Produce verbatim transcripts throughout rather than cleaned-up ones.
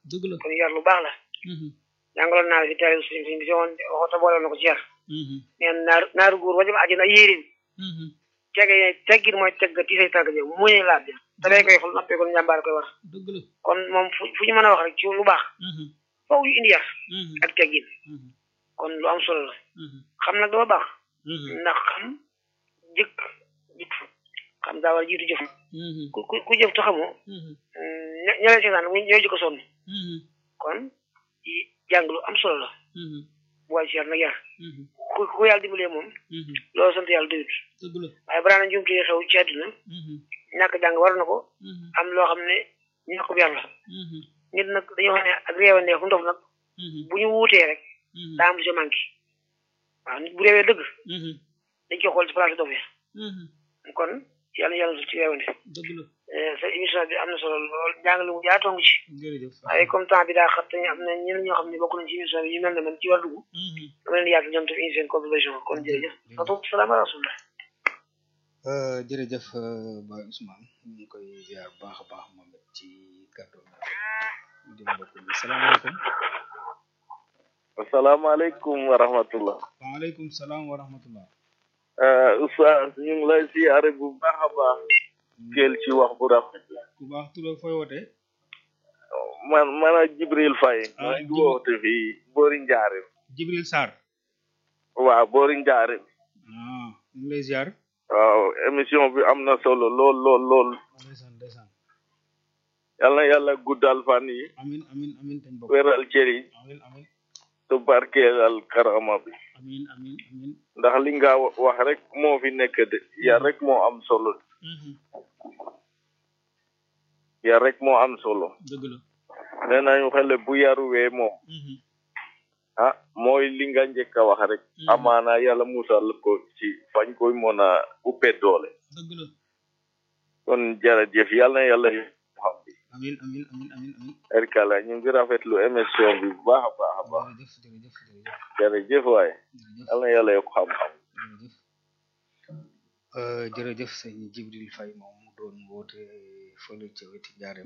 dëgg la kon yar lu baax la jàngaloon naa la si teel suñ suñ bi si woon waxta boole na ko ci yar neen naar naaru góor wajam àjjana yéerin tege teggin mooy tegg ti say tàgg jë mu ne laaj te day koy ful nappee kon njàmbaar koy war dëgg la kon moom fu fu ñu mën a wax rek ci lu baax foofu ñu indi yar ak teggin kon lu am solo la xam nag dafa baax ndax xam jëkk jëkk xam daa war a jiitu jëf ku ku ku jëf te xamoo ña ña lay seetaan ñooy jëkk sonn kon jàng lu am solo la bu waay ci yar nag yar ku ku yàlla dimbalee moom loolu sant yàlla doyut waaye balaa na njumte xew ci àdduna ñàkk jàng war na ko am loo xam ne ñàkk bu yar la nit nag dañoo xam ne ak réewandee fu ndof nag bu ñu wuutee rek daa am lu ca manqué waaw nit bu réewee dëgg dañ koy xool ci place dof yi kon yàlla yàlla su ci réewande sa émission bi am na solo lool jàng lu mu jaatoo ngi ci waaye comme temps bi daa xat te am na ñeneen ñoo xam ne bokk nañ ci émission bi ñu mel ne man ci war dugg dama leen yaatal ñoom tam indi seen contribution kon jërëjëf ato salaam rasulullah jërëjëf Baye Ousmane ñu ngi koy ziar bu baax a baax moom it ci kàddu di mbokk bi salaamaaleykum asalaamaaleykum wa rahmatullah waaleykum salaam wa rahmatullah Oustaz ñu ngi lay siyaare bu baax a baax keel ci wax bu rafet ku baax tur ak fooy wootee man man a Jibril Faye maa ngi woote fii boori Njaareem Jibril Sarr waaw boori Njaareem ah ñu ngi lay ziar waaw émission bi am na solo lool lool lool ndeysaan ndeysaan yal na yàlla guddal fan yi amin amin amin tañ bokk wéral cër yi amin amin te barkeelal karama bi amin amin amin ndax li nga wax rek moo fi nekk de yar rek moo am solo yar rek moo am solo dëgg la nee nañu xele bu yaruwee moom ah mooy li nga njëkk a wax rek amaana yàlla musal ko ci fañ koy mën a uppee doole dëgg la kon jërëjëf yàlla na yàlla xam bi amin amin amin amin amin erkala ñu ngi rafetlu émission bi bu baax a baax a baax jërëjëf jërëjëf jërëjëf jërëjëf waaye yàlla na yàlla yokk xam-xam jërëjëf jërëjëf sëñ Jibril Faye moom mu doon woote fële ca weti Njaareem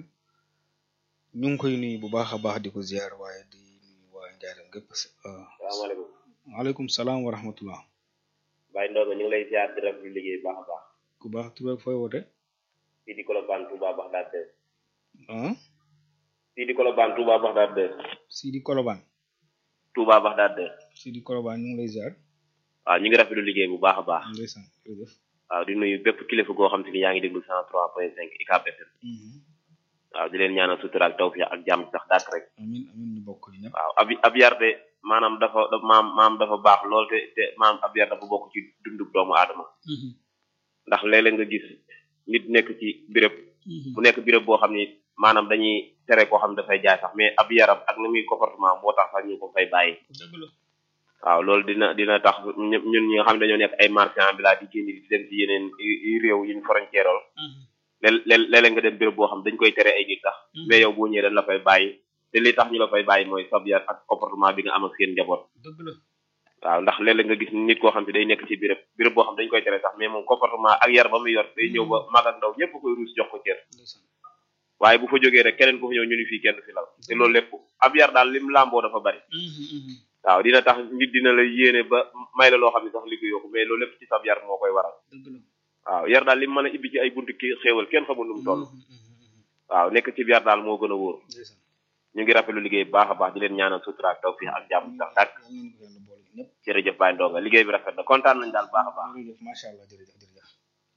ñu ngi koy nuyu bu baax a baax di ko ziar waaye di nuyu waa Njaareem gépp salaamaaleykum waaleykum salaam wa rahmatullah Baye Ndongo ñu ngi lay ziar di rafetlu liggéey baax a baax ku baax tur ak fooy woote fii di Colobane Touba Bagdad deux ah fii di Colobane Touba Bagdad deux Sidi Colobane Touba Bagdad deux Sidi Colobane ñu ngi lay ziar waaw ñu ngi rafetlu liggéey bu baax a baax ndeysaan jërëjëf waaw di nuyu bépp kilifa goo xam te ni yaa ngi déglu cent trois point cinq I C A P F M waaw di leen ñaanal sutura ak tawfiq ak jàmm sax dàkk rek amin amin ñu bokk ñu ñëpp waaw ab ab yar de maanaam dafa maam maam dafa baax lool te te maam ab yar dafa bokk ci dundub doomu aadama ndax léeg-léeg nga gis nit nekk ci béréb mu nekk béréb boo xam ni maanaam dañuy tere koo xam ne dafay jaay sax mais ab yaram ak ni muy comportement moo tax sax ñu ko fay bàyyi waaw loolu dina dina tax ñun ñi nga xam ne dañoo nekk ay marchand bi laa di génn di dem ci yeneen réew yi ñu frontière ol léeg-léeg nga dem béréb boo xam dañ koy tere ay nit sax mais yow boo ñëwee dañ la fay bàyyi te li tax ñu la fay bàyyi mooy sab yar ak comportement bi nga am ak seen njaboot waaw ndax léeg-léeg nga gis nit koo xam ne day nekk ci béréb béréb boo xam dañ koy tere sax mais moom comportement ak yar ba muy yor day ñëw ba mag ak ndaw ñëpp koy ruus jox ko cër waaye bu fa jógee rek keneen ku fa ñëw ñu ni fii kenn fi lal te loolu lépp ab yar daal lim làmboo dafa bari waaw dina tax nit dina la yéene ba may la loo xam ne sax liggéeyoo ko mais loolu lépp ci sab yar moo koy waral waaw yar daal li mu mën a ibbi ci ay buntu ki xéewal kenn xamul nu mu toll waaw nekk ci yar daal moo gën a wóor ñu ngi rafetlu liggéey bu baax a baax di leen ñaanal sutura ak tawfiq ak jàmm sax dàkk jërëjëf Baye Ndonga liggéey bi rafet na kontaan nañ daal baax a baax jërëjëf macha allah jërëjëf jërëjëf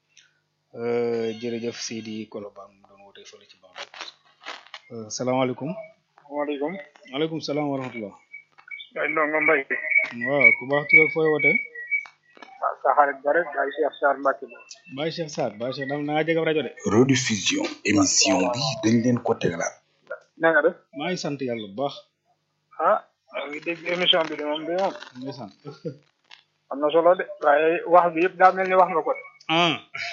jërëjëf Sidi Colobane mu doon wootee fële ci baax salaamaaleykum waaleykum waaleykum salaam wa rahmatullah Baye Ndongo Mbaye waaw ku baax tur ak fooy wootee waaw sa xarit ba rek Baye Cheikh Sarr Mbacke Baye Cheikh Sarr Baye Cheikh dam na nga jege rajo de rediffusion émission bi dañ leen ko tegalaat na nga def maa ngi sant yàlla bu baax ah ngi dégg émission bi de moom de moom ndeysaan am na solo de waaye wax bi yëpp daa mel ni wax nga ko de ah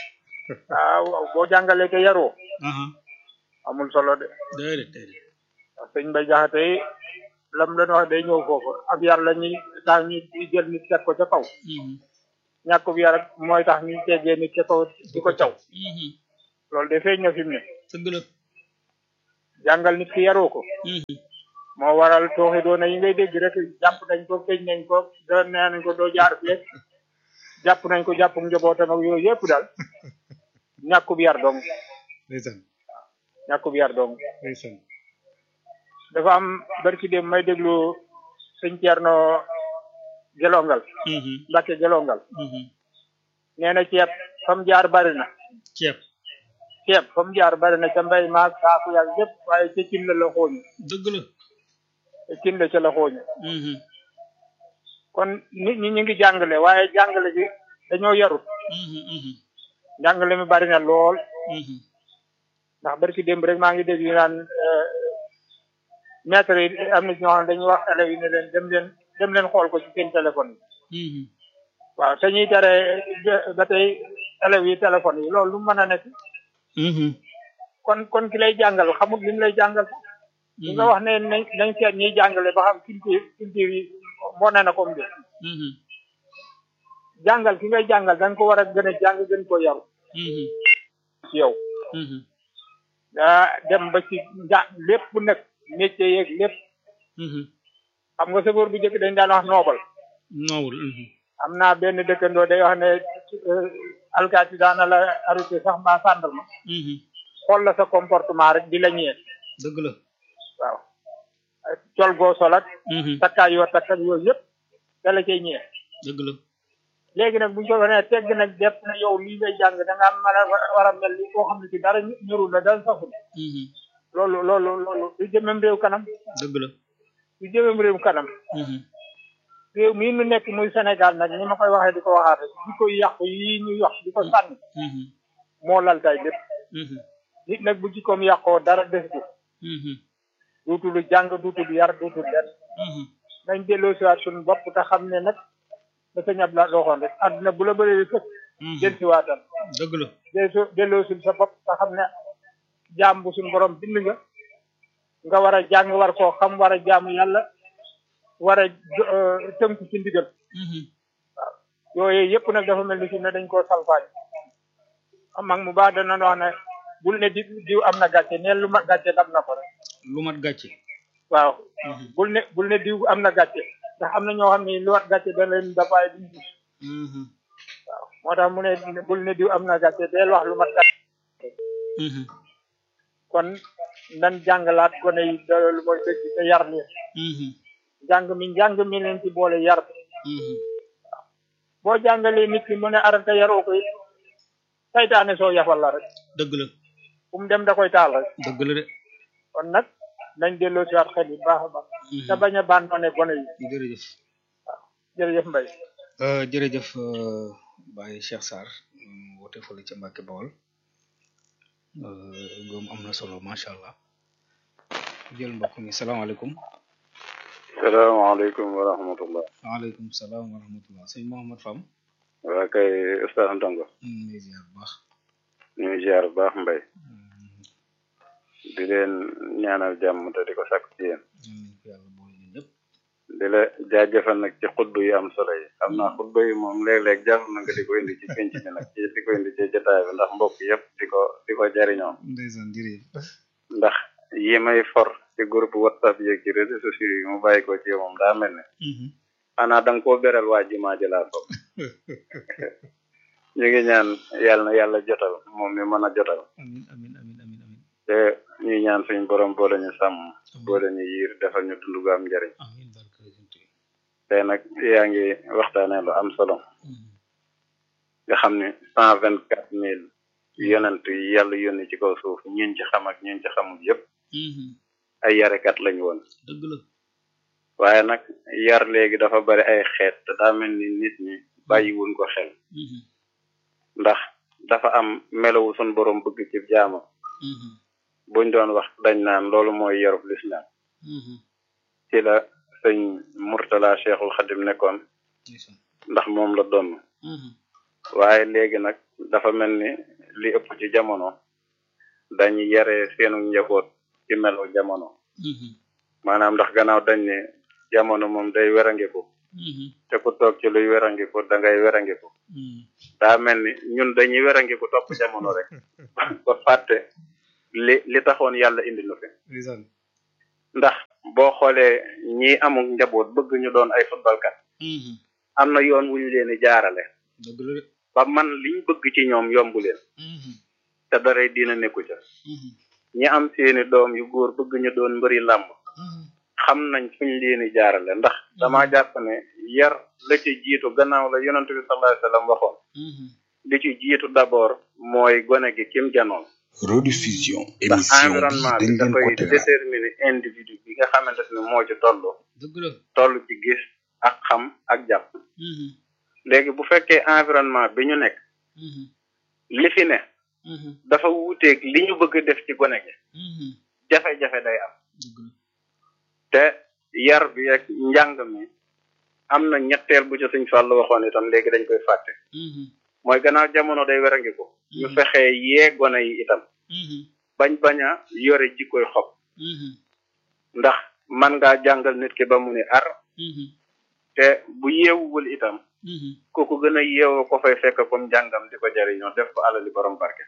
waaw boo jàngalee te yaroo amul solo de déedéet déedéet waaw sëñ Mbaye Jaxate lam leen wax day ñëw foofu ab yar la ñuy tax ñu jël nit teg ko ca kaw ñàkk bu yar mooy tax ñu teggee nit ca kaw di ko caw loolu de feeñ na fi mu ne dëgg la jàngal nit ki yaroo ko moo waral tooxi doona yi ngay dégg rek jàpp nañ ko tëj nañ ko da nee nañ ko doo jaar fii jàpp nañ ko jàpp njabootam ak yooyu yëpp daal ñàkkub yar dong ndeysaan ñàkkub yar dong ndeysaan dafa am barki dem may déglu sëñ Thierno Gelongal Mbacke Gelongal nee na ceeb fam jaar bari na ceeb ceeb fam jaar bari na ca mbay maag saaku yaag yëpp waaye ca cin la la xooñu dëgg la ca cin la ca la xooñu kon nit ñi ñu ngi jàngale waaye jàngale gi dañoo yarut jàngale mi bari na lool ndax barki démb rek maa ngi dégg ñu naan maître yi am na ñoo xam ne dañuy wax élèves yi ne leen dem leen dem leen xool ko ci seen téléphone yi waaw te ñuy tere ba tey élèves yi téléphone yi loolu lu mën a nekk kon kon ki lay jàngal xamul li mu lay jàngal li nga wax ne nañ nañ seet ñiy jàngale ba xam culture culture yi moo ne na comme bi jàngal ki ngay jàngal da nga ko war a gën a jàng gën ko yaru ci yow daa dem ba ci nja lépp nag métier yeeg lépp xam nga sëfoor bu njëkk dañ daan wax noobal noobal am naa benn dëkkandoo day wax ne alkaati daana la arrêté sax mbaa sàndarma xool la sa comportement rek di la ñëwee dëgg la waaw col goo sol ak takkaay yoo takk ak yooyu yëpp da la cay ñëwee dëgg la léegi nag bu ñu ko waxee tegg nag def na yow lii ngay jàng da nga mën a war a mel ni koo xam ne ci dara ñërul la dara saful loolu loolu loolu du jëmem réew kanam dëgg la du jëmem réew kanam réew mii nu nekk muy Sénégal nag ni ma koy waxee di ko waxaat rek di koy yàqu yii ñuy wax di ko sànni moo lal tay lépp nit nag bu jikkoom yàqoo dara des ko duutul jàng duutul yar duutul lenn nañ delloo siwaat suñu bopp te xam ne nag dafa ñab la doxoon rek àdduna bu la bëree fëkk del siwaatal dëgg la delloo delloo sul sa bopp te xam ne jaam bu suñu borom bind nga nga war a jàng war koo xam war a jaamu yàlla war a tënku ci ndigal waaw yooyu yëpp nag dafa mel ni fi ne dañ koo salfaañ mag mu baax dana wax ne bul ne di diw am na gàcce neen lu mat gàcce dam na ko rek lu mat gàcce waaw bul ne bul ne diw am na gàcce ndax am na ñoo xam ne lu mat gàcce da leen dafaay duñ gis waaw moo tax mu ne bul ne diw am na gàcce deel wax lu mat gàcce kon nan jàngalaat gone yi loolu mooy dëgg te yar leen njàng mi njàng mi leen ci boole yar bi boo jàngalee nit ki mu ne arata yaroo ko it saytaane soo yafal la rek dëgg la fu mu dem da koy taal rek dëgg la de kon nag nañ delloo si waat xel yi baax a baax te bañ a bànnoone gone yi jërëjëf waaw jërëjëf Mbaye jërëjëf Baye Cheikh Sarr woote fële ca Mbacke Bawol goom am na solo macha allah jël mbokk mi salaamaaleykum salaamaaleykum wa rahmatullah waaleykum salaam wa rahmatullah sëñ Mouhamad Fam waa kay Oustaz Ndongo ñu ziar bu baax ñu ngi ziar bu baax Mbaye di leen ñaanal jàmm te di ko sakk ci yéen di la jaajëfal nag ci xutba yu am solo yi xam naa xutba yi moom léeg-léeg jar na nga di ko indi ci penc bi nag ci di ko indi ci jotaay bi ndax mbokk yëpp di ko di ko jariñoo ndax yi may for ci groupe WhatsApp yeeg ci réseaux sociaux yi mu bàyyi ko ci moom daa mel ne xanaa da nga koo beral waa jumaa ji laa foog ñu ngi ñaan yàlla na yàlla jotal moom mi mën a jotal te ñuy ñaan suñ borom boole ñu sàmm boole ñu yiir defal ñu dund gu am njëriñ te nag yaa ngi waxtaanee lu am solo nga xam ne cent vingt quatre mille yonent yi yàlla yónni ci kaw suuf ñun ci xam ak ñun ci xamul yëpp ay yarekat lañ woon waaye nag yar léegi dafa bari ay xeet te daa mel ni nit ñi bàyyiwuñ ko xel ndax dafa am melowu suñ borom bëgg ci jaama buñ doon wax dañ naan loolu mooy yarub lislaam ci la sëñ Murtala Cheikhul Xadim nekkoon ndax moom la doon waaye léegi nag dafa mel ni li ëpp ci jamono dañu yare seenu njaboot ci melo jamono maanaam ndax gannaaw dañ ne jamono moom day werangiku te ku toog ci luy werangiku da ngay werangiku daa mel ni ñun dañuy werangiku topp jamono rek ba fàtte li li taxoon yàlla indi nu fi ndax boo xoolee ñi amul njaboot bëgg ñu doon ay footballkat am na yoon wu ñu leen di jaarale ba man liñ bëgg ci ñoom yombu leen te daray dina nekku ca ñi am seeni doom yu góor bëgg ñu doon mbëri làmb xam nañ fuñ leen di jaarale ndax dama jàpp ne yar la ci jiitu gannaaw la yonent bi sallallahu alayhi wasallam waxoon li ci jiitu d'abord mooy gone gi kim janoon rediffusion ndax émission environnement bi bi dañ leen ko dafay tegal déterminer individu bi nga xamante ne moo ci toll toll ci gis ak xam ak jàpp léegi bu fekkee environnement bi ñu nekk li fi ne dafa wuuteeg li ñu bëgg a def ci gone gi jafe-jafe day am te yar bi ak njàng mi am na ñetteel bu ci Sëñ Fallu waxoon itam léegi dañ koy fàtte mooy gannaaw jamono day werangi ko ñu fexee yee gone yi itam bañ bañ a yore jikkoy xob ndax man ngaa jàngal nit ki ba mu ne ar te bu yeewuwul itam kooku gën a yeewoo ko fay fekk comme jàngam di ko jariñoo def ko alali borom barke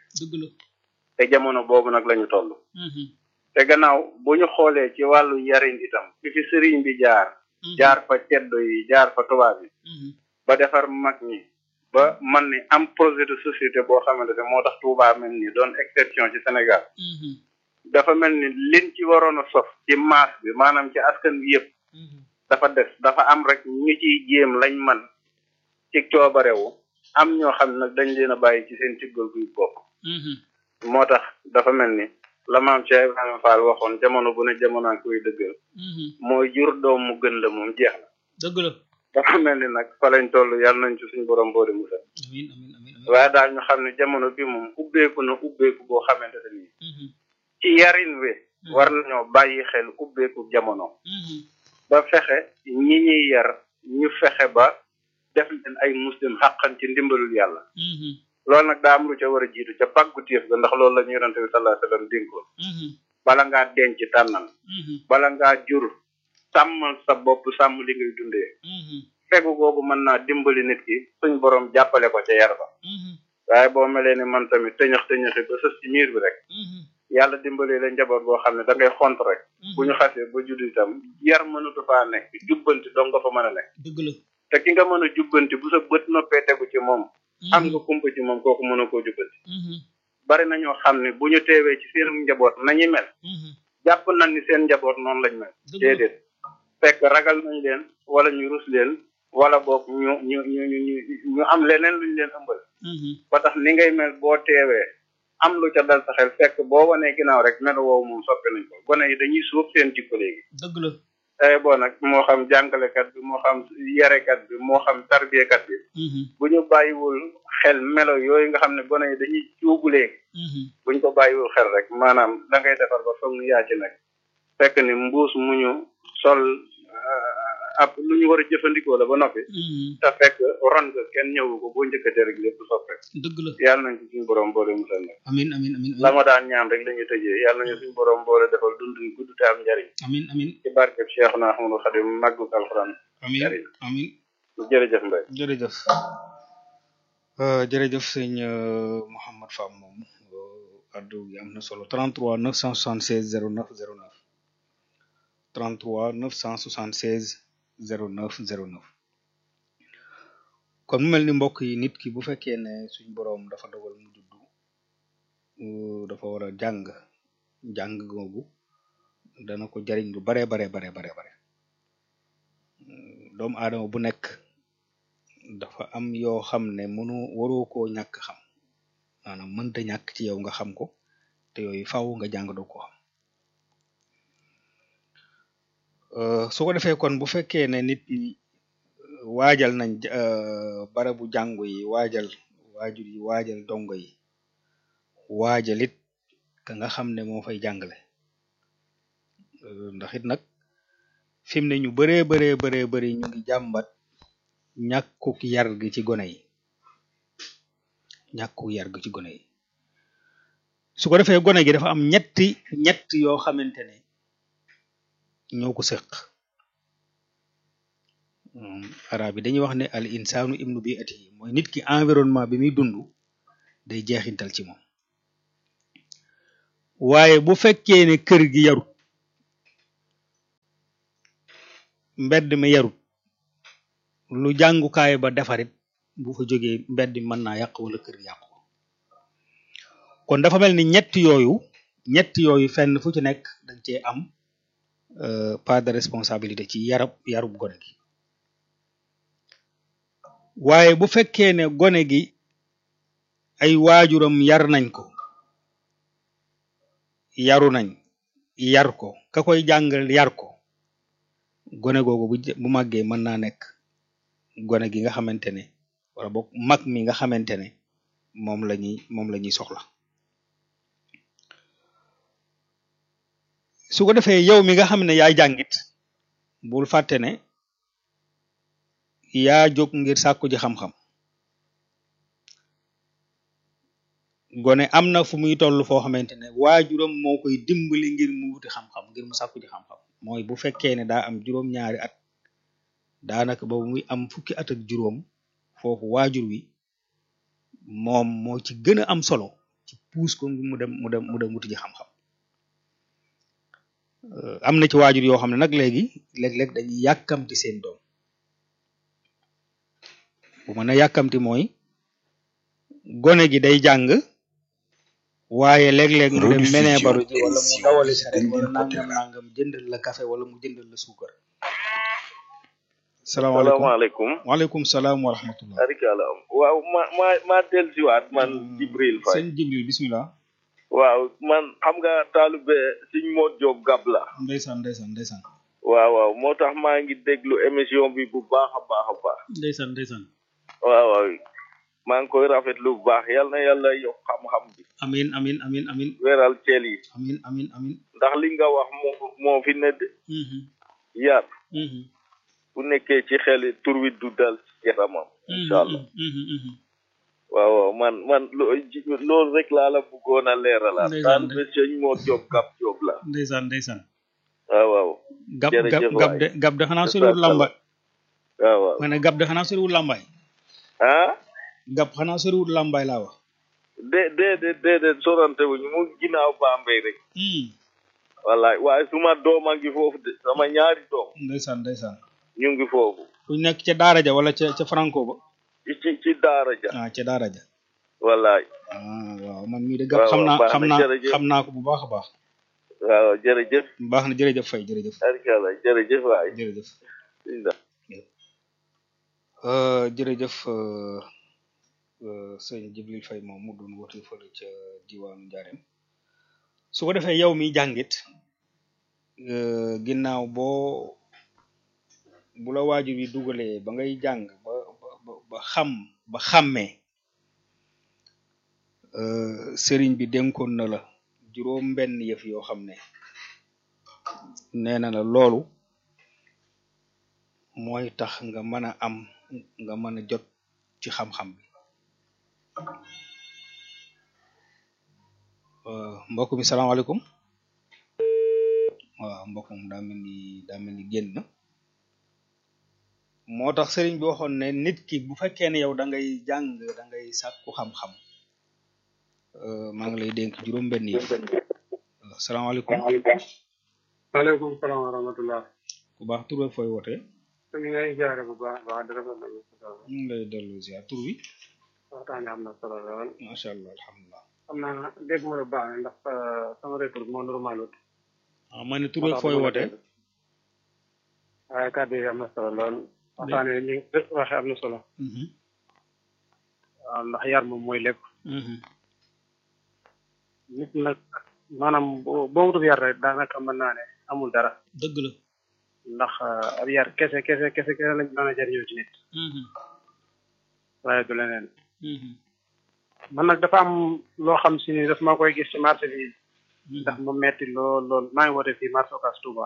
te jamono boobu nag lañu toll te gannaaw bu ñu xoolee ci wàllu yarin itam fi fi sëriñ bi jaar jaar fa ceddo yi jaar fa tubaab yi ba defar mag ñi ba man ni am projet de société boo xamante ne moo tax Touba mel ni doon exception ci Sénégal dafa mel ni liñ ci waroon a sof ci maas bi maanaam ci askan wi yëpp dafa des dafa am rek ñu ciy jéem lañ man ci coobarewu am ñoo xam nag dañ leen a bàyyi ci seen ciggal guy bopp moo tax dafa mel ni la maam Cheikh Ibrahima Fall waxoon jamono bu ne jamono koy dëggal mooy jur doom mu gën la moom jeex na dëgg la dafa mel ni nag fa lañ toll yàlla nañ ci suñ borom boole musal amiin amiin amiin waaye daal ñu xam ne jamono bi moom ubbeeku na ubbeeku boo xamante ne nii ci yarin we war nañoo bàyyi xel ubbeeku jamono ba fexe ñi ñuy yar ñu fexe ba def leen ay muslim xàqan ci ndimbalul yàlla loolu nag daa am lu ca war a jiitu ca pàggu téef ga ndax loolu la ñu yonente bi sallallahu alayhi wasallam dénkoon bala ngaa denc tànnal bala ngaa jur sàmmal sa bopp sàmm li ngay dundee fegu googu mën naa dimbali nit ki suñ borom jàppale ko ca yar ba waaye boo melee ni man tamit tëñëx tëñëxi ba sës ci miir bi rek yàlla dimbali la njaboot boo xam ne da ngay xont rek bu ñu xasee ba judd itam yar mënatu faa nekk jubbanti dong nga fa mën a nekk te ki nga mën a jubbanti bu sa bët noppee tegu ci moom am nga kumpa ci moom kooku mën a koo jubbanti bari na ñoo xam ne bu ñu teewee ci seen njaboot nañu mel jàpp nañ ni seen njaboot noonu lañ mel déedéet fekk ragal nañ leen wala ñu rus leen wala boog ñu ñu ñu ñu ñu am leneen luñ leen ëmbal ba tax ni ngay mel boo teewee am lu ca dal sa xel fekk boo wanee ginnaaw rek mel woowu moom soppi nañ ko gone yi dañuy suuf seen jikko léegi dëgg la tey boo nag moo xam jàngalekat bi moo xam yarekat bi moo xam tarbiyekat bi bu ñu bàyyiwul xel melo yooyu nga xam ne gone yi dañuy cuubu léegi buñ ko bàyyiwul xel rek maanaam da ngay defar ba foog nu yaa ci nag fekk ni mbuus mu ñu sol ab lu ñu war a jëfandikoo la ba noppi te fekk ron nga kenn ñëwu ko boo njëkkatee rek lépp soppe dëgg la yàlla nañ ci suñu borom boole musal nag amiin amiin amiin la ma daan ñaan rek la ñuy tëjee yàlla nañu suñu borom boole defal dund yu gudd te am njariñ amiin amiin ci barkeb Cheikh na Ahmadou Khadim màggug alxuraan amiin amiin jërëjëf Mbaye jërëjëf jërëjëf sëñ Mouhamad Fam moom addu gi am na solo trente-trois neuf cent soixante-seize zéro neuf zéro neuf trente-trois neuf cent soixante-seize zéro neuf zéro neuf kon mu mel ni mbokk yi nit ki bu fekkee ne suñ boroom dafa dogal mu juddu dafa war a jàng jàng googu dana ko jariñ lu bare bare bare bare bare doomu aadama bu nekk dafa am yoo xam ne mënu waroo koo ñàkk xam maanaam mënta ñàkk ci yow nga xam ko te yooyu faaw nga jàng doo ko xam su ko defee kon bu fekkee ne nit ñi waajal nañ barabu jàngu yi waajal waajur yi waajal dongo yi waajal it ka nga xam ne moo fay jàngale ndax it nag fi mu ne ñu bëree bëree bëree bëri ñu ngi jàmbat ñàkkuk yar gi ci gone yi ñàkkuk yar gi ci gone yi su ko defee gone gi dafa am ñetti ñett yoo xamante ne ñoo ko sëq arab yi dañuy wax ne al insaanu ibnu bi'atihi mooy nit ki environnement bi muy dund day jeexintal ci moom waaye bu fekkee ne kër gi yarut mbedd mi yarut lu jàngukaay ba defarit bu fa jógee mbedd mi mën naa yàq wala kër gi yàqu kon dafa mel ni ñett yooyu ñett yooyu fenn fu ci nekk dañ cee am part de responsabilité ci yarab yarub gone gi waaye bu fekkee ne gone gi ay waajuram yar nañ ko yaru nañ yar ko ka koy jàngal yar ko gone googu bu bu màggee mën naa nekk gone gi nga xamante ne wala boog mag mi nga xamante ne moom la ñuy moom la ñuy soxla su ko defee yow mi nga xam ne yaay jàngit bul fàtte ne yaa jóg ngir sàkku ji xam-xam gone am na fu muy toll foo xamante ne waajuram moo koy dimbali ngir mu wuti xam-xam ngir mu sàkku ji xam-xam mooy bu fekkee ne daa am juróom-ñaari at daanaka boobu muy am fukki at ak juróom foofu waajur wi moom moo ci gën a am solo ci puus ko mu dem mu dem mu dem wuti ji xam-xam am na ci waajur yoo xam ne nag léegi léeg-léeg dañuy yàkkamti seen doom bu mën a yàkkamti mooy gone gi day jàng waaye léeg-léeg mu dem menee baru ji wala mu dawali saret wala nangam nangam jëndal la café wala mu jëndal la suukar salaamaaleykum waaleykum salaam wa rahmatullah arikala waaw ma ma ma dellusiwaat man Jibril Faye sëñ Jibril bismillah waaw man xam nga taalube Sëñ Modou Diop Gab la ndeysaan ndeysaan ndeysaan waaw waaw moo tax maa ngi déglu émission bi bu baax a baax a baax ndeysaan ndeysaan waaw waaw maa ngi koy rafetlu bu baax yal na yàlla yokk xam-xam bi amin amin amin amin weeral ceel yi amin amin amin ndax li nga wax moo moo fi ne de yar bu nekkee ci xel tur wi du dal ci yaramam incha allah waaw waaw man man loolu rek laa la bëggoon a leeralaat daan be sëñ moo Diop Gab Diop la ndeysaan ndeysaan waaw waaw gab gab de gab de xanaa soriwul làmbaay waaw waaw ma ne gab de xanaa soriwul làmbaay ah gab xanaa soriwul làmbaay laa wax de de de de de sorante wuñu mu ginnaaw Bambey rek wallaay waaye suma doom a ngi foofu de sama ñaari doom ndeysaan ndeysaan ñu ngi foofu ku nekk ca daara ja wala ca ca franco ba ci ci daara ja ah ca daara ja wallaay ah waaw man mii de gab xam naa xam naa xam naa ko bu baax a baax waaw jërëjëf baax na jërëjëf Faye jërëjëf arkala jërëjëf waay jërëjëf inda euh jërëjëf euh sëñ Jibril Faye moom mu doon woote fële ca diwaanu Njaareem su ko defee yow mi jàngit ginnaaw boo bu la waajur yi dugalee ba ngay jàng ba ba ba xam ba xàmmee sëriñ bi dénkoon na la juróom benn yëf yoo xam ne nee na la loolu mooy tax nga mën a am nga mën a jot ci xam-xam bi mbokk mi salaamaaleykum waaw mbokk mi daa mel ni daa mel ni génn moo tax sëriñ bi waxoon ne nit ki bu fekkee ne yow da ngay jàng da ngay sàkku xam-xam maa ngi lay dénk juróom-benn yi salaamaaleykum. maaleykum salaam wa rahmatulah. ku baax tur bi fooy wootee. ñu ngi lay ziare bu baax baax dara ba ñu ngi lay dellu ziar tur bi. waxtaan am na solo lool. macha allah alhamdulilah. xam naa dégg nga lu baax ndax sama retour moo normalut. ah ma ne tur bi fooy wootee. waaye kàddu yi am na solo lool. waxtaan yi ni waxee am na solo. waaw ndax yar moom mooy lépp. nit nag maanaam boo boo wutub yar rek daanaka mën naa ne amul dara. dëgg la. ndax ab yar kese kese kese kese lañ mën a jëriñoo ci nit. waaye du leneen. man nag dafa am loo xam si ni daf ma koy gis ci marché bi. ndax mu metti lool lool maa ngi woote fii marché Ocass Touba.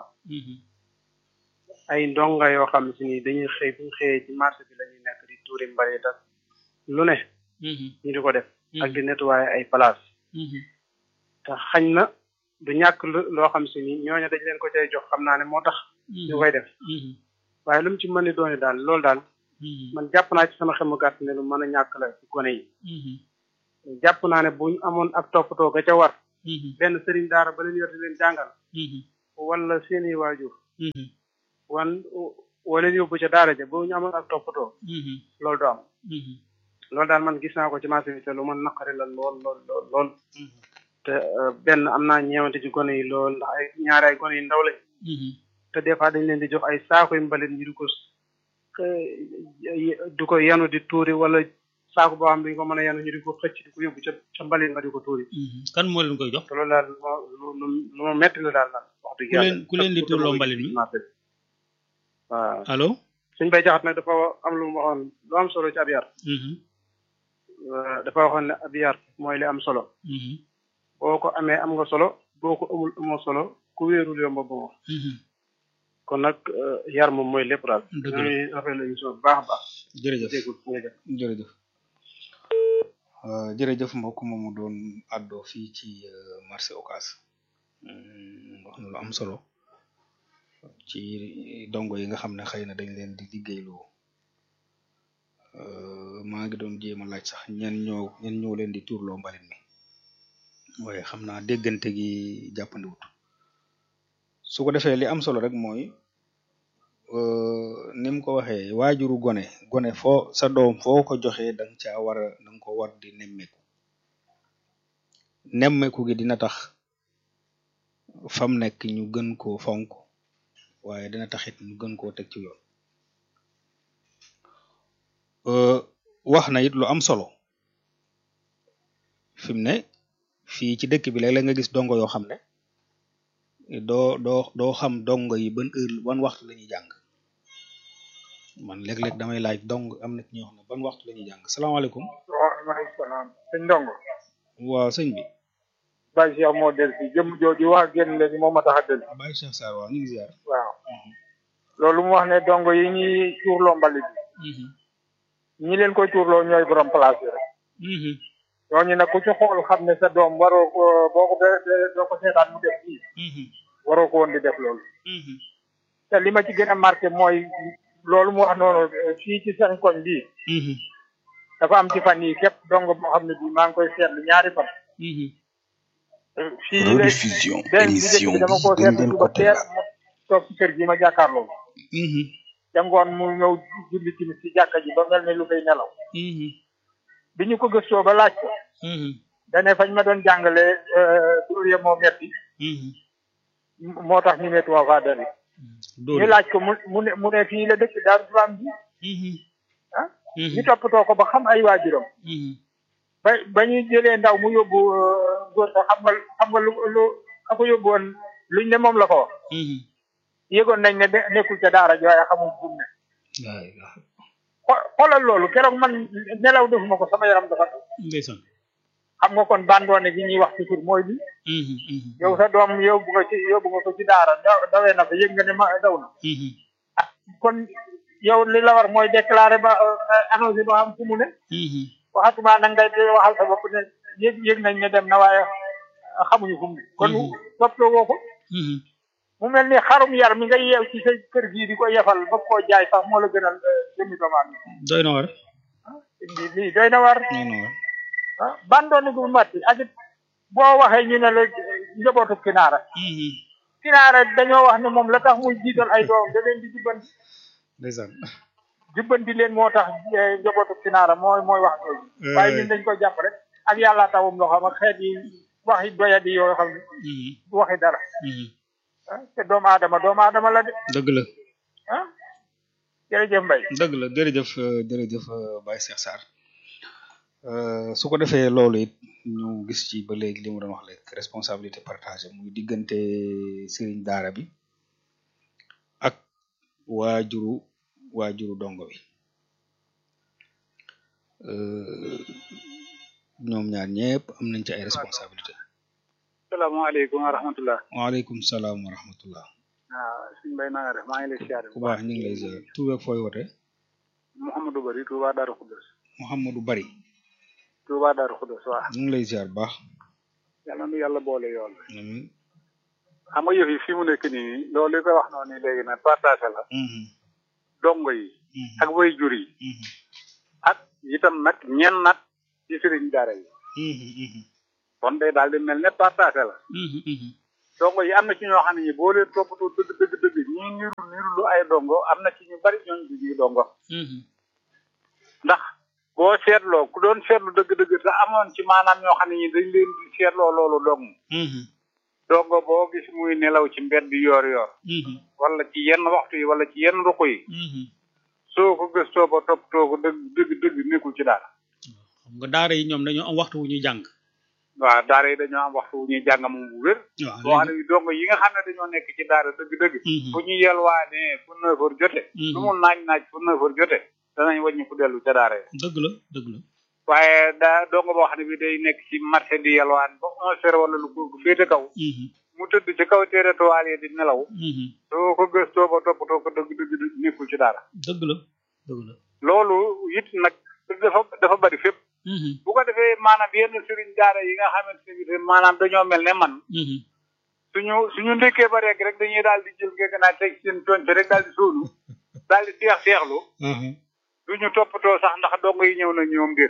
ay ndonga yoo xam si ni dañuy xëy bu ñu xëyee ci marché bi la ñuy nekk di tuuri mbalit ak lu ne. ñu di ko def. ak di nettoyer ay place. te xañ na du ñàkk loo xam si ni ñooñu dañ leen ko cay jox xam naa ne moo tax ñu koy def waaye lu mu ci mën ni dooni daal loolu daal man jàpp naa ci sama xemu gàtt ne lu mën a ñàkk la ci gone yi jàpp naa ne buñ amoon ak toppatoo ga ca war benn sëriñ daara ba leen yor di leen jàngal wala seeni waajur wan wala yóbbu ca daara ja boo ñu amoon ak toppatoo loolu du am loolu daal man gis naa ko ci marché bi te lu man naqari la lool lool lool lool te benn am naa ñeewante ci gone yi lool ndax ay ñaari ay gone yi ndaw lañ te des fois dañ leen di jox ay saako yu mbalit ñu di ko di ko yanu di tuuri wala saako boo xam ne dañ ko mën a yanu ñu di ko xëcc di ko yóbbu ca ca mbalit nga di ko tuuri kan moo leen koy jox te loolu daal lu lu lu ma metti la daal daal wax dëgg yàlla ku leen di tuurloo mbalit mi waaw allo suñ bay jaxat nag dafa am lu mu waxoon lu am solo ci ab yar dafa waxoon ne ab yar mooy li am solo boo ko amee am nga solo boo ko amul amoo solo ku wéerul yomba bo kon nag yar moom mooy lépp daal ñuy rafet la émission bu baax a baax jërëjëf jërëjëf jërëjëf mbokk moomu doon àddoo fii ci marché Ocass wax na lu am solo ci dongo yi nga xam ne xëy na dañ leen di liggéeyloo maa ngi doon jéem a laaj sax ñen ñoo ñen ñoo leen di tuurloo mbalit mi waaye xam naa déggante gi jàppandiwut su ko defee li am solo rek mooy ni mu ko waxee waajuru gone gone foo sa doom foo ko joxee danga caa war a danga ko war di nemmeeku nemmeeku gi dina tax fam nekk ñu gën koo fonk waaye dina taxit ñu gën koo teg ci yoon wax na it lu am solo fi mu ne fii ci dëkk bi léeg-léeg nga gis dongo yoo xam ne doo doo doo xam dongo yi ban heure ban waxtu la ñuy jàng man léeg-léeg damay laaj dong am na ñoo xam ne ban waxtu la ñuy jàng salaamaaleykum. waaleykum salaam sëñ Ndongo. waaw sëñ bi. Baye Cheikh moo del si jëm jooju wax génn léegi moo ma tax a del si. Baye Cheikh Sarr waaw ñu ngi ziar. waaw loolu mu wax ne dongo yi ñuy tuurloo mbalit bi ñi leen koy tuurloo ñooy borom place yi rek. ñooñu nag ku ci xool xam ne sa doom waroo ko boo ko doo ko seetaan mu def fii waroo ko woon di def loolu te li ma ci gën a marqué mooy loolu mu wax noonu fii ci seen koñ bii dafa am ci fan yi képp dong boo xam ne bii maa ngi koy seetlu ñaari fan fii rediffusion émission bi dama ko dañ seetlu leen suba ko teel tegal mu toog ci kër gi ma jàkkaarloo ca ngoon mu ñëw julli timis ci jàkka ji ba mel ne lu koy nelaw bi ñu ko gëstoo ba laaj ko dane fañ ma doon jàngale dóor ya moo metti moo tax ñu metuma faa dali ñu laaj ko mu mu ne mu ne fii la dëkk Daaru Salaam bi ah ñu toppatoo ko ba xam ay waajuram ba ba ñu jëlee ndaw mu yóbbu góor ko xam nga xam nga lu lu ka ko yóbbu woon luñ ne moom la ko wax yëgoon nañ ne de- nekkul ca daara ji waaye xamul fu mu ne xo- xoolal loolu keroog man nelaw defuma ko sama yaram dafa taw ndeysaan xam nga kon bandoone gi ñuy wax toujours mooy bi yow sa doom yóbbu nga ci yóbbu nga ko ci daara da dawee na fa yëg nga ne ma daw na ah kon yow li la war mooy déclarer ba annoncé ba xam fu mu ne waxatuma nag ngay di waxal sa bopp ne yëg yëg nañ ne dem na waaye xamuñu fu mu ne kon toppatoo woo ko mu mel ni xarum yar mi nga yeew ci sa kër gii di ko yefal ba koo jaay sax moo la gënal jëmmi domaan doy na war bi lii doy na war doy na war ah bandoone gu matti ak it boo waxee ñu ne la njabootu kinaara kinaara dañoo wax ne moom la tax muy jiital ay doom da leen di jubbanti ndeysaan jubbanti leen moo tax njabootu kinaara mooy mooy wax loolu waaye ñun dañ ko jàpp rek ak yàlla tawum loo xam ak xeet yi waxi doyadi yoo xam ne du waxi dara ah te doomu aadama doomu aadama la de dëgg la ah jërëjëf Mbaye dëgg la jërëjëf jërëjëf Baye Cheikh Sarr su ko defee loolu it ñu gis ci ba léegi li mu doon wax léegi responsabilité partagée muy diggante sëriñ daara bi ak waajuru waajuru dongo bi ñoom ñaar ñëpp am nañ ci ay responsabilité salaamaaleykum wa rahmatullah waaleykum salaam wa rahmatullah waaw suñ Mbaye na nga def maa ngi lay siyaare ku baax ñu ngi lay ziar tur beeg fooy wote Mouhamadou Bari Touba Darou Khoudoss Mouhamadou Bari Touba Darou Khoudoss waaw ñu ngi lay ziar bu baax yàlla nu yàlla boole yoon amiin xam nga yëf yi fi mu nekk nii loolu li koy wax noonu léegi nag partagé la dongo yi ak way jur yi ak itam nag ñen nag ci sëriñ daara yi kon day daal di mel ne partagé la dongo yi am na ci ñoo xam ne ñi boo leen toppatoo dëgg dëgg dëgg ñii niru niru lu ay dongo am na ci ñu bari ñooñu du ñuy dongo ndax boo seetloo ku doon seetlu dëgg-dëgg te amoon ci maanaam ñoo xam ne ñi dañ leen di seetloo loolu dong dongo boo gis muy nelaw ci mbedd yoor yoor wala ci yenn waxtu yi wala ci yenn ruq yi soo ko gëstoo ba toppatoo ko dëgg dëgg dëgg nekkul ci dara xam nga daara yi ñoom dañoo am waxtu wu ñuy jàng waaw daara yi dañoo am waxtu wu ñuy jàng moom bu wér boo xam ne dongo yi nga xam ne dañoo nekk ci daara dëgg-dëgg fu ñu yelwaanee fu neuf heures jote lu mu naaj naaj fu neuf heures jote danañ wàññi ku dellu ca daara yi dëgg la dëgg la waaye daa dongo boo xam ne bi day nekk ci marché di yelwaan ba onze heures wala lu ko féete kaw mu tëdd ci kaw téere toile yi di nelaw soo ko gëstoo ba toppatoo ko dëgg dëgg nekkul ci daara dëgg la dëgg la loolu it nag dafa dafa bari fépp bu ko defee maanaam yenn sëriñ daara yi nga xamante ne bi maanaam dañoo mel ne man suñu suñu ndekkee ba rek rek dañuy daal di jël ngeen naa teg seen tonte rek daal di sóonu daal di seex seexlu duñu toppatoo sax ndax dongo yi ñëw na ñoom déet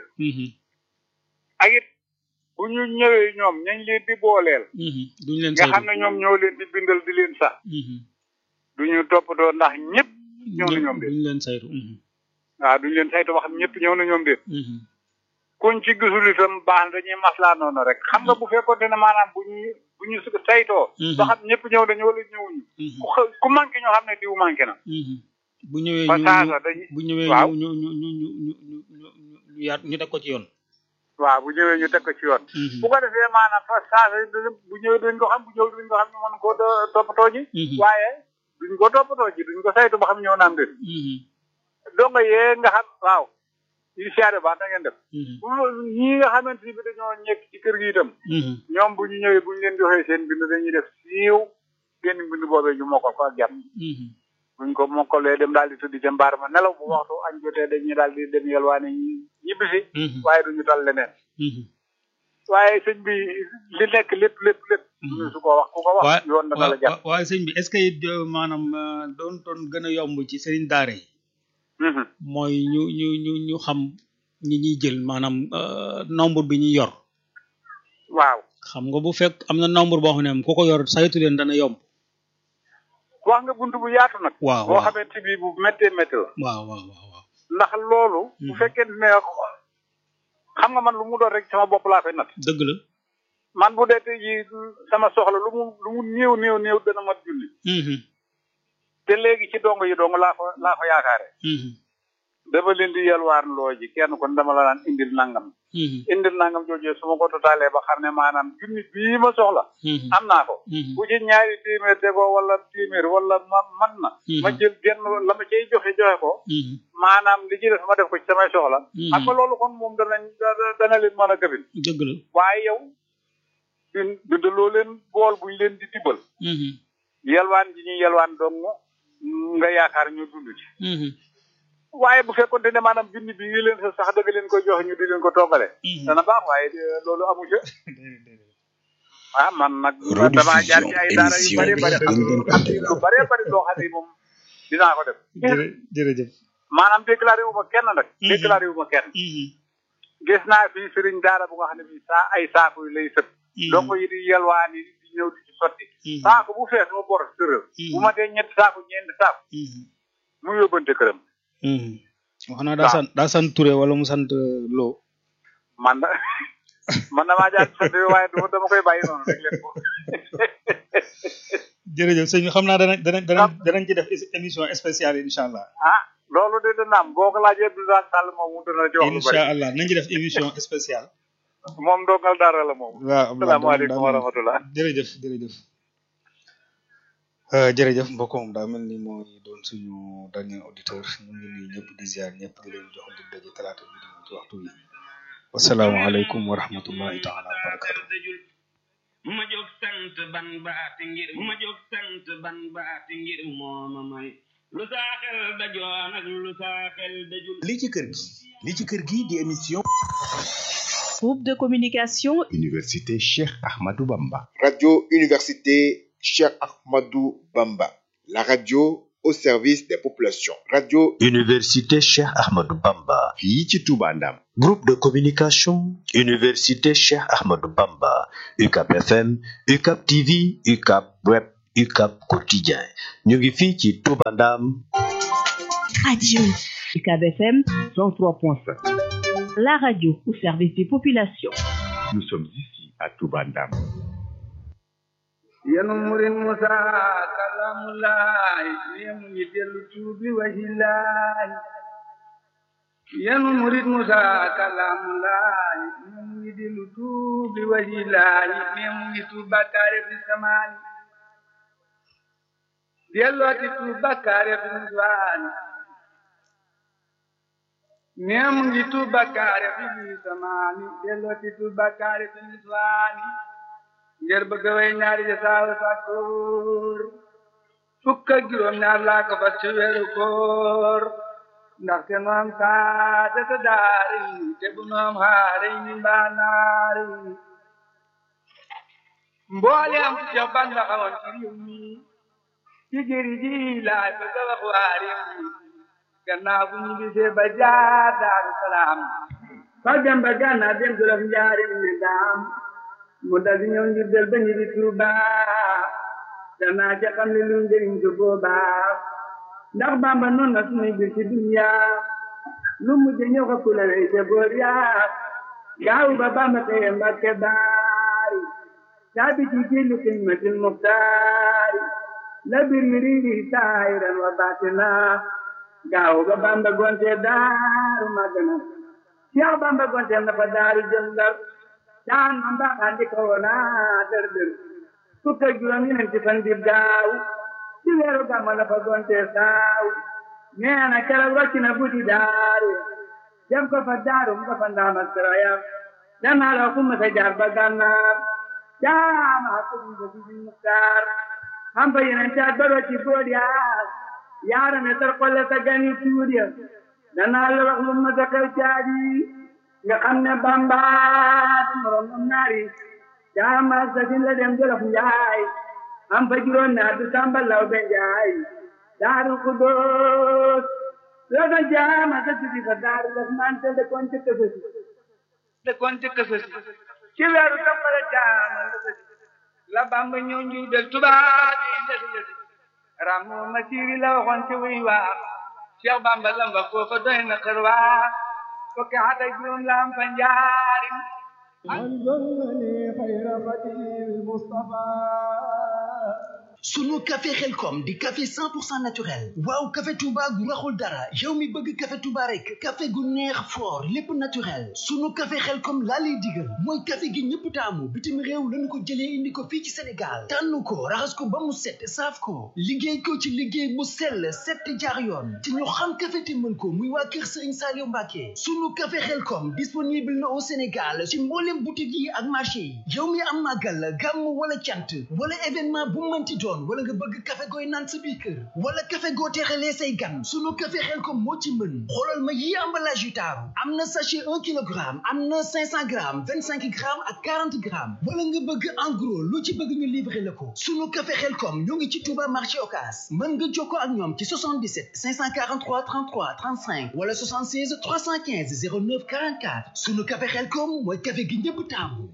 ak it bu ñu ñëwee ñoom ñañ leen di booleel duñ leen nga xam ne ñoom ñoo leen di bindal di leen sax duñu toppatoo ndax ñëpp ñëw na ñoom déet duñ leen saytu waaw duñ leen saytu wax ñëpp ñëw na ñoom déet kuñ ci gisul itam baax na dañuy maslaa noonu rek xam nga bu fekkoonte ne maanaam bu ñu bu ñu saytoo ba xam ñëpp ñëw nañu wala ñëwuñu ku ku manqué ñoo xam ne diw manqué na bu ñëwee ba saasa dañuy bu ñëwee waaw ñu ñu ñu ñu ñu ñu ñu ñu yaat ñu teg ko ci yoon waaw bu ñëwee ñu teg ko ci yoon bu ko defee maanaam fa saasa bu ñëwee duñ ko xam bu ñëwee duñ ko xam ñu mën koo toppatoo ji waaye duñ ko toppatoo ji duñ ko saytu ba xam ñëw naam dé donga yee nga xam waaw yi siyaare baax na ngeen def ñii nga xamante ni bi dañoo nekk ci kër gi itam ñoom bu ñu ñëwee bu ñu leen joxee seen bind dañuy def siiw seen bind boobee ñu mokkal ko ak jàmm buñ ko mokkalee dem daal di tuddi ca mbaar ma nelaw bu waxtu añ jotee dañuy daal di dem yelwaane ñibbisi waaye duñu tal leneen waaye sëñ bi li nekk lépp lépp lépp ñu su ko wax ku ko wax yoon dana la jàpp waaye sëñ bi est-ce que it maanaam doon doon gën a yomb ci sëriñ daara yi mooy ñu ñu ñu ñu xam ñi ñuy jël maanaam nombre bi ñuy yor waaw xam nga bu fekk am na nombre boo xam ne ku ko yor saytu leen dana yomb wax nga buntu bu yaatu nag waaw boo xamante bi bu méttee métti la waaw waaw waaw ndax loolu bu fekkee ne xam nga man lu mu doon rek sama bopp laa koy nat dëgg la man bu dee tey jii sama soxla lu mu lu mu néew néew néew dana mat junni te léegi ci dongo yi dong laa ko laa ko yaakaare dama leen di yalwaan loo ji kenn kon dama la naan indil nangam indil nangam joojee su ma ko totaalee ba xam ne maanaam junni bii ma soxla am naa ko bu ci ñaari téeméer tegoo wala téeméer wala ma man na ma jël genn la ma cay joxe joxe ko maanaam li ci def ma def ko ci samay soxla xam nga loolu kon moom danañ dana leen mën a gëfin dëgg la waaye yow dund loo leen bool buñ leen di tibbal yalwaan ji ñuy yalwaan dong nga yaakaar ñu dund ci waaye bu fekkoon ne maanaam junni bi ngi leen sax dëgg leen koy joxe ñu di leen ko toggale dana baax waaye loolu amu ca ah man nag damaa jaar ci ay daara yu bari bari xam lu bari bari loo xam ne moom dinaa ko def jërëjëf maanaam déclaré wu ma kenn nag déclaré wu ma kenn gis naa fii sëriñ daara bu nga xam ne bii saa ay saaku yi lay sët donc yi di yelwaan yi di ñëw di ci sotti saaku bu fees ma bor tëral bu ma dee ñetti saaku ñeenti saaku mu yóbbante këram wax naa daa sant daa sant Touré wala mu sant Lo man da man damaa jaar sant waaye du dama koy bàyyi noonu rek leen ko jërëjëf sëñ bi xam naa danañ danañ danañ danañ ci def émission spéciale incha allah ah loolu de dana am boo ko laajee Abdoulaye Sall moom mu dana ci wax lu bari incha allah nañ ci def émission spéciale moom ndongal dara la moom waaw salaamaaleykum wa rahmatullah jërëjëf jërëjëf jërëjëf mbokk moom daa mel ni mooy doon suñu dernier auditeur ñu ngi nuyu ñëpp di ziar ñëpp di leen jox di daje talaata bi di ci waxtu wi wasalaamaaleykum wa rahmatullahi taala wa barakatu ma jóg sant ban baati ngir ma jóg sant ban baati ngir mooma may lu saa xel dajoon ak lu saa xel dajul li ci kër gi li ci kër gi di émission groupe de communication Université Cheikh Ahmadou Bamba radio Université Cheikh Ahmadou Bamba, la radio au service des populations. Radio Université Cheikh Ahmadou Bamba. fii ci Touba Ndam. Groupe de communication Université Cheikh Ahmadou Bamba. U C A P F M, U C A P T V, U C A P Web, U C A P Quotidien. ñu ngi fii ci Touba Ndam. Radio U C A B F M cent trois point sept. La radio au service des populations. Nous sommes ici à Touba Ndam. yanu murin musa kalamulaay yemu ngi dellu tuubi wahilaay yanu murid musa kalamulaay yemu ngi dellu tuubi wahilaay yemu ngi tuuba kaare fi samaani dellooti tuuba kaare fi nuswaani yemu ngi tuuba kaare fi samaani dellooti tuuba kaare fi nuswaani ngir bëgg way ñaari ja saaw sàkkoor fukk ak juróom ñaar laa ko fas ci weeru koor ndaxte nu am saate te daari te bu nu am xaari ni mbaa naari mboole am ci jox ban la xawoon ci réew mi ci jëri ji laay bëgg a wax waa réew mi gannaaw bu ñu gisee ba jaar daaru salaam fa dem ba gànnaaw dem jolof njaarim ne daam mu dal di ñëw ngir del ba ñu di Tuuba danaa ca xam ne lu njëriñ ko boobaa ndax Bamba noonu na suñuy bir ci dunya lu mujj ñëw ko kula wey te boor yaa gaaw ba Bamba teye Mbàkke baari caabi ci jillu xidmatil muxtaari la bir mi riiri saahiran wa baatina gaaw ba Bamba gonte daaru Magana Cheikh Bamba gonte na fa daaru jëm Ndar daan man ba andi ko wona dër dër fukk ak juróom ñeenti fan di daaw ci weeru gàmmu la fa gonte saaw nee na keroog wàcc na buddi daaru dem ko fa daaru mu ko fa ndaam ak sarayam danaa la kum sa jaar ba gànnaar jaama ko mu ko di muxtaar am fa yeneen caat ba ci bood yaa yaara ne tar xolle sa gani tuudiya danaa la wax lu ma sa xew caadi nga xam ne Bamba du morom am naari jaama sa sin la dem jolof njaay am fa juróom naa du samba law be njaay daaru Xudoos la sa jaama sa sidi fa daaru Rahmaan te de kon ci kësësi de kon ci kësësi ci weeru toppale jaama la sa la Bamba ñëw njuy del tubaab yi lesi lesi ramu ma siiri la waxoon ci wuy waa Cheikh Bamba lamba foofa doy na xër waa fukki at ak juróom la am fa njaarim sunu café Xelkom di café cent pour cent naturel waaw café Touba gu raxul dara yow mi bëgg café Touba rek café gu neex fort lépp naturel sunu café Xelkom laa lay digal mooy café gi ñëpp taamu bitim réew lañu ko jëlee indi ko fii ci Sénégal tànn ko raxas ko ba mu set saaf ko liggéey ko ci liggéey mu sell set jaar yoon te ñu xam café te mën ko muy waa kër Serigne Saliou Mbacké sunu café Xelkom disponible na au Sénégal ci mboolem boutique yi ak marché yi yow mi am màggal gàmm wala cant wala événement bu mënti doon wala nga bëgg café gooy naan sa biir kër wala café goo teexalee say gan sunu café Xelkom moo ci mën xoolal ma yi emballage yu taaru am na sachet un kilogramme am na cinq cents grammes vingt cinq grammes ak quarante grammes wala nga bëgg en gros lu ci bëgg ñu livrer la ko sunu café Xelkom ñoo ngi ci Touba marché Ocass mën nga jokkoo ak ñoom ci soixante-dix-sept cinq cent quarante-trois trente-trois trente-cinq wala soixante-seize trois cent quinze zéro neuf quarante-quatre sunu café Xelkom mooy café gi ñëpp taamu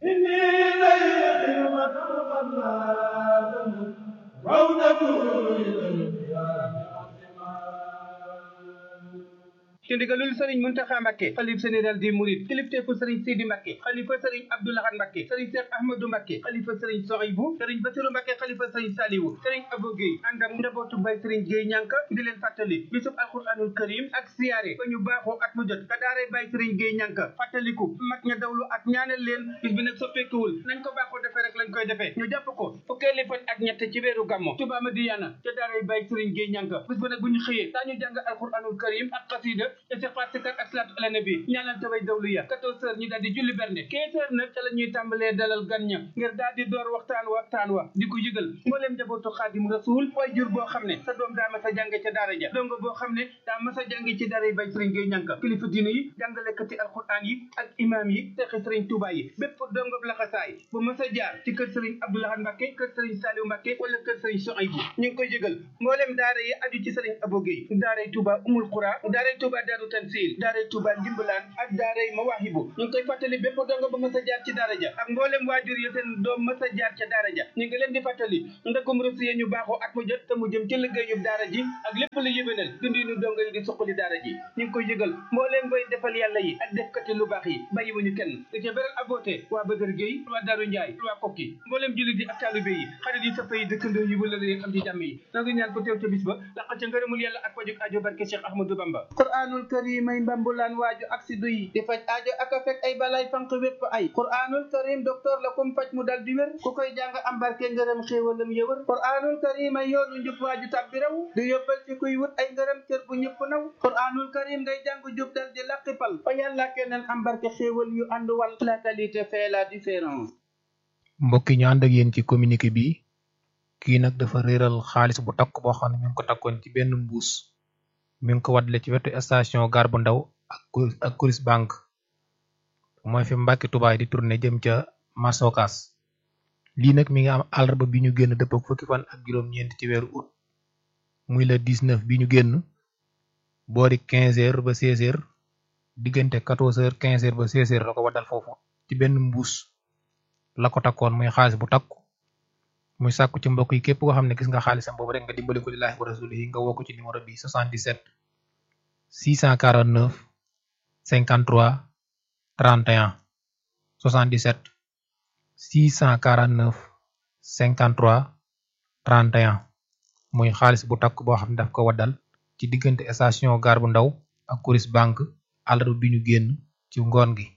ci ndigalul Serigne Mountakha Mbacké xalif général des Mourides kilifteefu Serigne Sidi Mbacké xalifa Serigne Abdou Lahad Mbacké Serigne Cheikh Ahmadou Mbacké xalifa Serigne Souhaïbou Serigne Bassirou Mbacké xalifa Serigne Saliou Serigne Abou Guèye ànd ak njabootu Baye Serigne Guèye ñànka di leen fàttali bisub alquranul karim ak siyaare ba ñu baaxoo at mu jot ka daaree Baye Serigne Guèye ñànka fàttaliku mag ña dawlu ak ñaanal leen bis bi nag soppeekuwul nañ ko baaxoo defee rek lañ koy defee ñu jàpp ko fukkeeli fan ak ñett ci weeru gàmmo Touba Madiyana ca daaree Baye Serigne Guèye ñànka bis ba nag bu ñu xëyee daañu jàng alquranul karim ak xasida istighfar sikar ak salaatu ala nabi ñaanal taway dawlu ya quatorze heures ñu daal di julli bernde quinze heures nag ca la ñuy tàmbalee dalal gan ña ngir daal di door waxtaan waxtaan wa di ko yëgal mbooleem njabootu Xaadim Rasul way jur boo xam ne sa doom daa mas a jànge ca daara ja dongo boo xam ne daa mas a jànge ci daara yi bay sëriñ Gey ñànka kilifa diine yi jàngalekati alquran yi ak imam yi texi sëriñ Touba yi bépp dongo laxasaay bu mas a jaar ci kër sëriñ Abdoulaye Mbacke kër sëriñ Saliou Mbacke wala kër sëriñ Souhaïbou ñu ngi koy yëgal mbooleem daara yi aju ci sëriñ Abo Gueye daaray Touba Umul Qura daaray Touba Darou Tansil daaray Touba Ndimbalaan ak daaray Mawahibu ñu ngi koy fàttali bépp dongo ba mas a jaar ci daara ja ak mbooleem waajur yi seen doom mas a jaar ca daara ja ñu ngi leen di fàttali ndagum rësiye ñu baaxoo at mu jot te mu jëm ci liggéeyub daara ji ak lépp lu yëbénal dundinu dongo yi di suqali daara ji ñu ngi koy yëgal mbooleem bay defal yàlla yi ak defkati lu baax yi bàyyiwuñu kenn di ca beral aboote waa Bëgër Gueye waa Daaru Njaay waa Kokki mbooleem jullit yi ak taalibe yi xarit yi soppa yi dëkkandoo yi wala yi am ci jàmm yi na nga ñaan ko teew ca bis ba laqal ca ngërëmul yàlla ak pajuk aajo barke Cheikh Ahmadou Bamba Qur'anul Karim ay mbambulaan waaju ak si duy di faj aajo ak a fekk ay balay fanq wépp ay Qur'anul Karim docteur la kum faj mu dal di wér ku koy jàng am barke ngërëm xéewalam yëwër Qur'anul Karim ay yoonu njub waaju tàbbi raw di yóbbal ci kuy wut ay ngërëm cër bu ñëpp naw Qur'anul Karim ngay jàng jub dal di laqipal fa yàlla keneen am barke xéewal yu ànd wal la qualité fait la différence. mbokk yi ñu ànd ak yéen ci communiqué bi kii nag dafa réeral xaalis bu takk boo xam ne mi ngi ko takkoon ci benn mbuus mi ngi ko waddale ci wetu station gare bu ndaw ak ak Coris Bank mooy fi Mbàkke Tubaay di tourné jëm ca marché Ocass lii nag mi ngi am àllarba bi ñu génn dëpp ak fukki fan ak juróom-ñeent ci weeru août muy le dix-neuf bi ñu génn boori quinze heures ba seize heures diggante quatorze heures quinze heures ba seize heures la ko waddal foofu ci benn mbuus la ko takkoon muy xaalis bu takku muy sàkku ci mbokk yi képp koo xam ne gis nga xaalisam boobu rek nga dimbali ko lillaahi wa rasuulihi nga woo ko ci numéro bi soixante-dix-sept six cent quarante-neuf cinquante-trois trente et un soixante-dix-sept six cent quarante-neuf cinquante-trois trente et un muy xaalis bu takk boo xam ne daf ko waddal ci diggante station gare bu ndaw ak Coris Bank àllarba bi ñu génn ci ngoon gi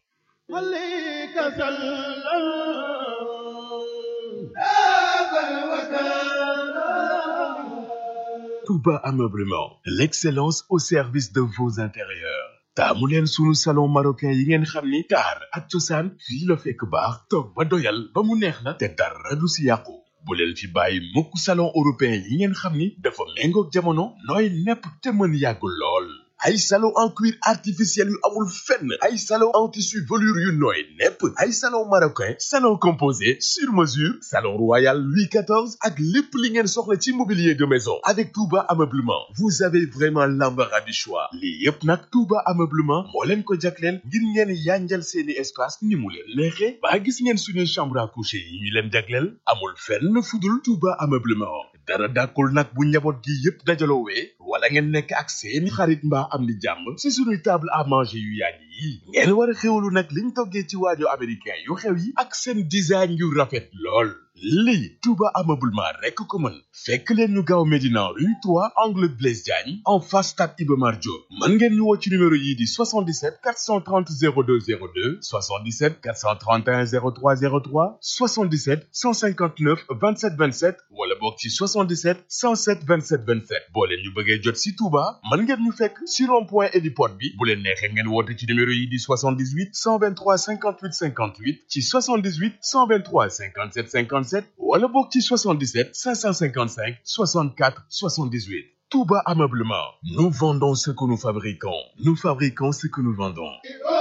Touba Ameublement, l'excellence au service de vos intérieurs. taamu leen sunu salon marocain yi ngeen xam ni taar ak cosaan fii la fekk baax toog ba doyal ba mu neex la te dara du si yàqu bu leen fi bàyyi mukk salon européen yi ngeen xam ni dafa méngoog jamono nooy nepp te mën yàgg lool ay salon en cuir artificiel yu amul fenn ay salon en tissu velours yu nooy nepp ay salon marocain salon composé sur mesure salon royal Louis quatorze ak lépp li ngeen soxla ci mobilier de maison avec Touba Ameublement vous avez vraiment l'embarras du choix lii yépp nag Touba Ameublement moo leen ko jagleel ngir ngeen yanjal seeni espace ni mu leen neexee ba gis ngeen suñuy chambre à coucher yi ñu leen jagleel amul fenn fudul Touba Ameublement dara dàkkul nag bu njaboot gi yépp dajaloowee wala ngeen nekk ak seeni xarit mbaa am di jàmm ci suñuy table à manger yu yàgg yi ngeen war a xewlu nag liñ toggee ci waajo américain yu xew yi ak seen design yu rafet lool lii Touba Ameublement rekk ko mën fekk leen ñu gaaw Médina rue trois angle Blaise Diagne en face stade Iba Mar Diop mën ngeen ñu woo ci numéro yii di soixante-dix-sept quatre cent trente zéro deux zéro deux soixante-dix-sept quatre cent trente et un zéro trois zéro trois soixante-dix-sept cent cinquante-neuf vingt-sept vingt-sept wala boog ci soixante-dix-sept cent sept vingt-sept vingt-sept boo leen ñu bëggee jot ci Touba mën ngeen ñu fekk ci rond-point Héliport bi bu leen neexee ngeen woote ci numéro yi di soixante-dix-huit cent vingt-trois cinquante-huit cinquante-huit ci soixante-dix-huit cent vingt-trois cinquante-sept cinquante-sept wala bokk ci soixante-dix-sept cinq cent cinquante-cinq soixante-quatre soixante-dix-huit Touba Ameublement nous vendons ce que nous fabriquons nous fabriquons ce que nous vendons